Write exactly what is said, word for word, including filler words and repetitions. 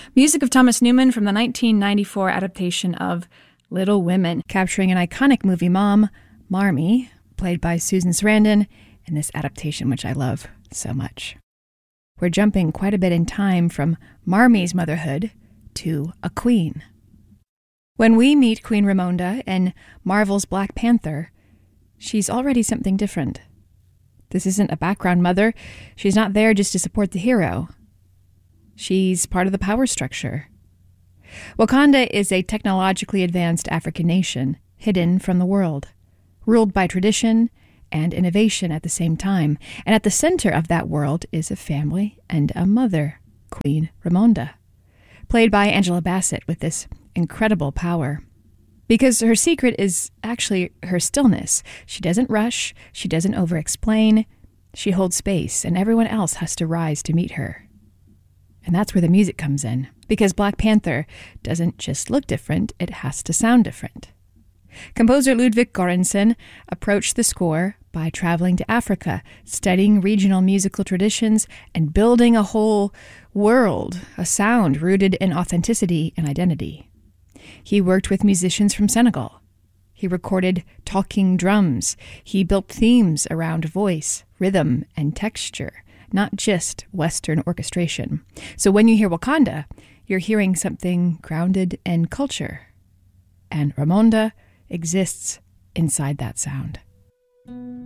Music of Thomas Newman from the nineteen ninety-four adaptation of Little Women, capturing an iconic movie mom, Marmee, played by Susan Sarandon, in this adaptation, which I love so much. We're jumping quite a bit in time from Marmee's motherhood to a queen. When we meet Queen Ramonda in Marvel's Black Panther, she's already something different. This isn't a background mother. She's not there just to support the hero. She's part of the power structure. Wakanda is a technologically advanced African nation, hidden from the world, ruled by tradition and innovation at the same time. And at the center of that world is a family and a mother, Queen Ramonda, played by Angela Bassett with this incredible power. Because her secret is actually her stillness. She doesn't rush, she doesn't over-explain, she holds space, and everyone else has to rise to meet her. And that's where the music comes in, because Black Panther doesn't just look different, it has to sound different. Composer Ludwig Göransson approached the score by traveling to Africa, studying regional musical traditions, and building a whole world, a sound rooted in authenticity and identity. He worked with musicians from Senegal. He recorded talking drums. He built themes around voice, rhythm, and texture, not just Western orchestration. So when you hear Wakanda, you're hearing something grounded in culture. And Ramonda exists inside that sound.